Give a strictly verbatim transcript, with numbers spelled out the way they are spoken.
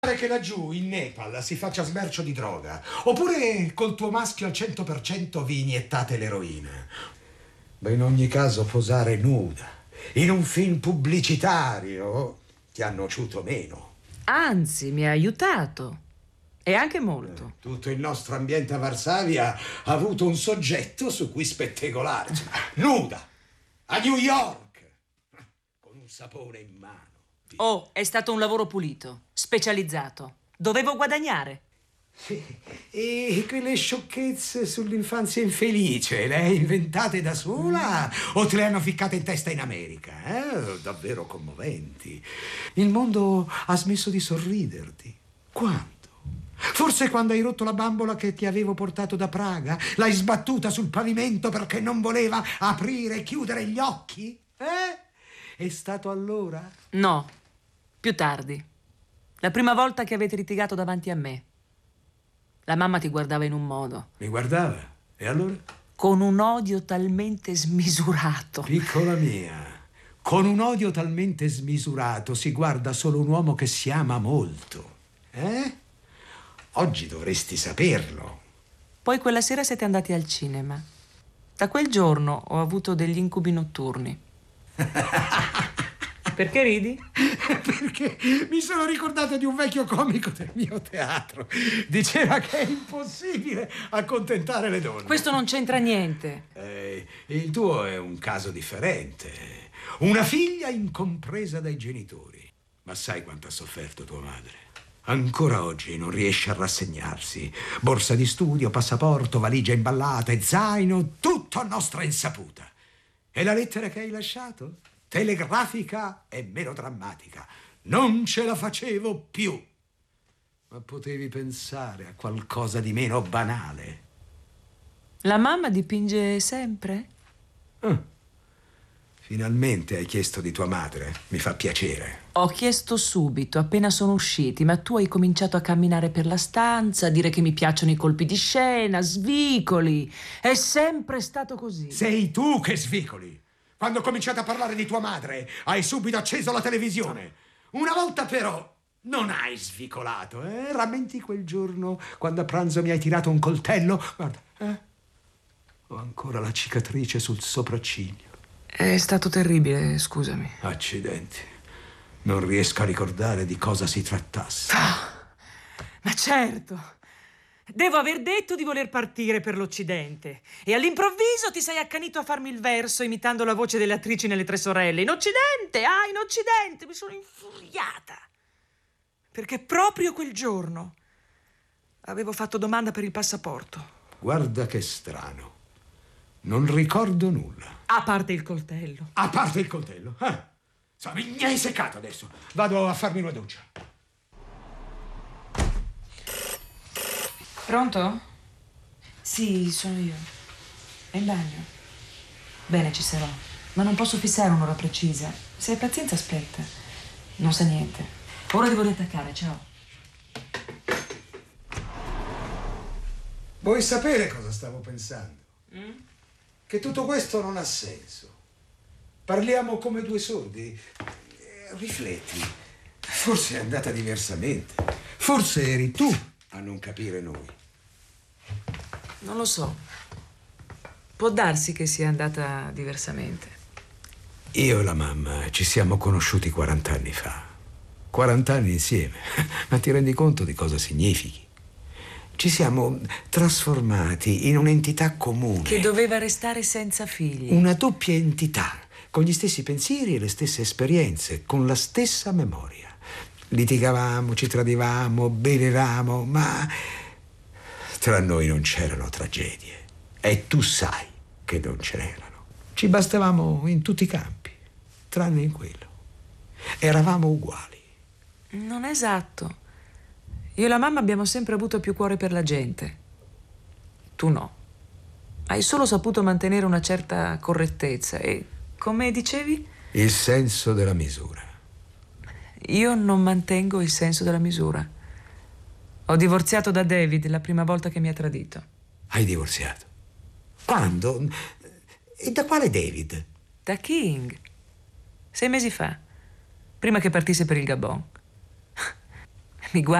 Che laggiù in Nepal si faccia smercio di droga, oppure col tuo maschio al cento per cento vi iniettate l'eroina. Ma in ogni caso posare nuda in un film pubblicitario ti ha nociuto meno. Anzi, mi ha aiutato. E anche molto. Eh, tutto il nostro ambiente a Varsavia ha avuto un soggetto su cui spettegolarsi. Nuda, a New York, con un sapone in mano. Oh, è stato un lavoro pulito, specializzato. Dovevo guadagnare. Sì. E quelle sciocchezze sull'infanzia infelice, le hai inventate da sola o te le hanno ficcate in testa in America? Eh? Davvero commoventi. Il mondo ha smesso di sorriderti. Quando? Forse quando hai rotto la bambola che ti avevo portato da Praga? L'hai sbattuta sul pavimento perché non voleva aprire e chiudere gli occhi? Eh? È stato allora? No. Più tardi. La prima volta che avete litigato davanti a me. La mamma ti guardava in un modo. Mi guardava? E allora? Con un odio talmente smisurato. Piccola mia, con un odio talmente smisurato si guarda solo un uomo che si ama molto. Eh? Oggi dovresti saperlo. Poi quella sera siete andati al cinema. Da quel giorno ho avuto degli incubi notturni. Perché ridi? Perché mi sono ricordato di un vecchio comico del mio teatro. Diceva che è impossibile accontentare le donne. Questo non c'entra niente. Eh, il tuo è un caso differente. Una figlia incompresa dai genitori. Ma sai quanto ha sofferto tua madre? Ancora oggi non riesce a rassegnarsi. Borsa di studio, passaporto, valigia imballata e zaino, tutto a nostra insaputa. E la lettera che hai lasciato? Telegrafica e melodrammatica. Non ce la facevo più. Ma potevi pensare a qualcosa di meno banale. La mamma dipinge sempre? Ah, finalmente hai chiesto di tua madre. Mi fa piacere. Ho chiesto subito, appena sono usciti, ma tu hai cominciato a camminare per la stanza, a dire che mi piacciono i colpi di scena, svicoli. È sempre stato così. Sei tu che svicoli. Quando ho cominciato a parlare di tua madre, hai subito acceso la televisione. Una volta però non hai svicolato, eh? Rammenti quel giorno quando a pranzo mi hai tirato un coltello? Guarda, eh? Ho ancora la cicatrice sul sopracciglio. È stato terribile, scusami. Accidenti. Non riesco a ricordare di cosa si trattasse. Ah, ma certo. Devo aver detto di voler partire per l'Occidente. E all'improvviso ti sei accanito a farmi il verso imitando la voce delle attrici nelle Tre Sorelle. In Occidente, ah, in Occidente. Mi sono infuriata. Perché proprio quel giorno avevo fatto domanda per il passaporto. Guarda che strano. Non ricordo nulla. A parte il coltello. A parte il coltello? Ah, insomma, mi hai seccato adesso. Vado a farmi una doccia. Pronto? Sì, sono io. È in bagno. Bene, ci sarò. Ma non posso fissare un'ora precisa. Se hai pazienza, aspetta. Non sa niente. Ora devo riattaccare, ciao. Vuoi sapere cosa stavo pensando? Mm? Che tutto questo non ha senso. Parliamo come due sordi. Eh, Rifletti. Forse è andata diversamente. Forse eri tu a non capire noi. Non lo so. Può darsi che sia andata diversamente. Io e la mamma ci siamo conosciuti quarant'anni fa. quarant'anni insieme. Ma ti rendi conto di cosa significhi? Ci siamo trasformati in un'entità comune. Che doveva restare senza figli. Una doppia entità, con gli stessi pensieri e le stesse esperienze, con la stessa memoria. Litigavamo, ci tradivamo, bevevamo, ma tra noi non c'erano tragedie. E tu sai che non ce n'erano. Ci bastavamo in tutti i campi, tranne in quello. Eravamo uguali. Non esatto. Io e la mamma abbiamo sempre avuto più cuore per la gente. Tu no. Hai solo saputo mantenere una certa correttezza e, come dicevi? Il senso della misura. Io non mantengo il senso della misura. Ho divorziato da David la prima volta che mi ha tradito. Hai divorziato? Quando? E da quale David? Da King. Sei mesi fa. Prima che partisse per il Gabon. Mi guardi